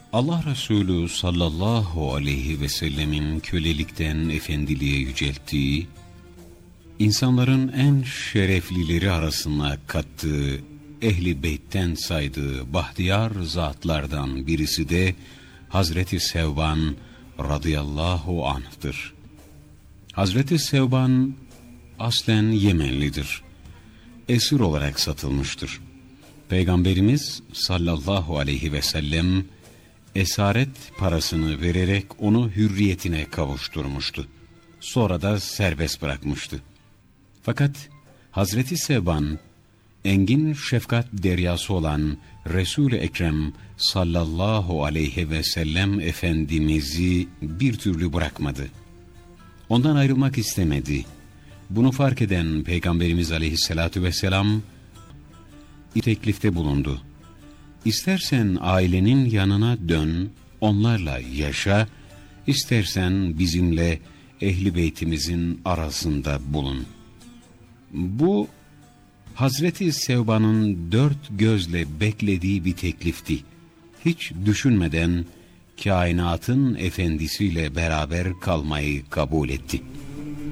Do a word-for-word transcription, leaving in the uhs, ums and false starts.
Allah Resulü sallallahu aleyhi ve sellemin kölelikten efendiliğe yücelttiği, insanların en şereflileri arasına kattığı, Ehl-i Beyt'ten saydığı bahtiyar zatlardan birisi de Hazreti Sevban radıyallahu anh'tır. Hazreti Sevban aslen Yemenlidir. Esir olarak satılmıştır. Peygamberimiz sallallahu aleyhi ve sellem esaret parasını vererek onu hürriyetine kavuşturmuştu. Sonra da serbest bırakmıştı. Fakat Hazreti Sevban, engin şefkat deryası olan Resul-i Ekrem sallallahu aleyhi ve sellem Efendimiz'i bir türlü bırakmadı. Ondan ayrılmak istemedi. Bunu fark eden Peygamberimiz aleyhissalatu vesselam teklifte bulundu. İstersen ailenin yanına dön, onlarla yaşa, istersen bizimle Ehl-i Beytimizin arasında bulun. Bu, Hazreti Sevban'ın dört gözle beklediği bir teklifti. Hiç düşünmeden kainatın efendisiyle beraber kalmayı kabul etti.